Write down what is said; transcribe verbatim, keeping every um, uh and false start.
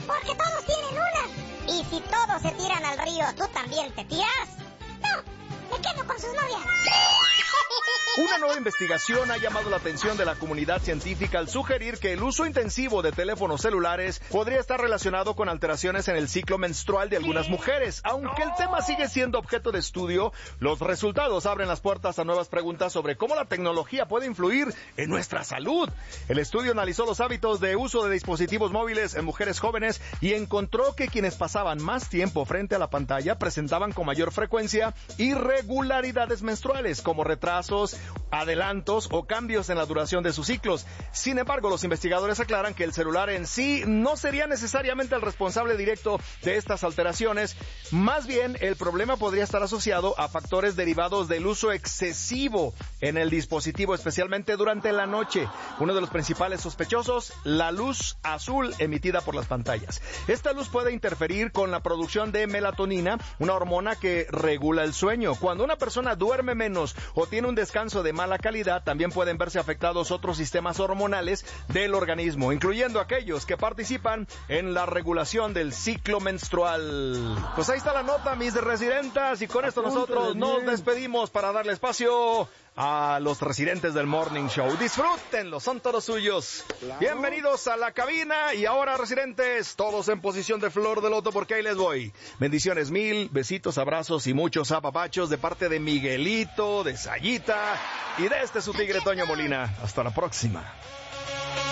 porque todos tienen una. Y si todos se tiran al río, ¿tú también te tiras? No, me quedo con sus novias. Una nueva investigación ha llamado la atención de la comunidad científica al sugerir que el uso intensivo de teléfonos celulares podría estar relacionado con alteraciones en el ciclo menstrual de algunas mujeres. Aunque el tema sigue siendo objeto de estudio, los resultados abren las puertas a nuevas preguntas sobre cómo la tecnología puede influir en nuestra salud. El estudio analizó los hábitos de uso de dispositivos móviles en mujeres jóvenes y encontró que quienes pasaban más tiempo frente a la pantalla presentaban con mayor frecuencia irregularidades menstruales, como retrasos, adelantos o cambios en la duración de sus ciclos. Sin embargo, los investigadores aclaran que el celular en sí no sería necesariamente el responsable directo de estas alteraciones. Más bien, el problema podría estar asociado a factores derivados del uso excesivo en el dispositivo, especialmente durante la noche. Uno de los principales sospechosos, la luz azul emitida por las pantallas. Esta luz puede interferir con la producción de melatonina, una hormona que regula el sueño. Cuando una persona duerme menos o tiene un descanso de mala calidad, también pueden verse afectados otros sistemas hormonales del organismo, incluyendo aquellos que participan en la regulación del ciclo menstrual. Pues ahí está la nota, mis residentas, y con esto nosotros nos despedimos para darle espacio a los residentes del Morning Show. Disfrútenlo, son todos suyos. Claro. Bienvenidos a la cabina. Y ahora, residentes, todos en posición de flor de loto, porque ahí les voy. Bendiciones mil, besitos, abrazos y muchos apapachos de parte de Miguelito, de Sayita y de este su tigre Toño Molina. Hasta la próxima.